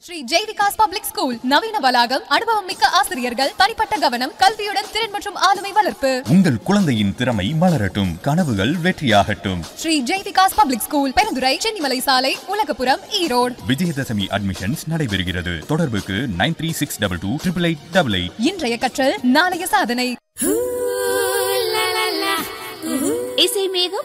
Sri Jai Vikas public school நவீன வளாகம், அனுபவம் மிக்க ஆசிரியர்கள், தனிப்பட்ட கவனம், கல்வியுடன் திறன் மற்றும் ஆளுமை வளர்ப்பு. உங்கள் குழந்தையின் திறமை மலரட்டும், கனவுகள் வெற்றியாகட்டும். ஸ்ரீ ஜெய்விகாஸ் பப்ளிக் ஸ்கூல், பெருந்துறை, சென்னிமலை சாலை, உலகபுரம், ஈரோடு. விஜயதசமி அட்மிஷன்ஸ் நடைபெறுகிறது. தொடர்புக்கு 9362888888. இன்றைய கற்றல் நாளைய சாதனை. இசை மேகம்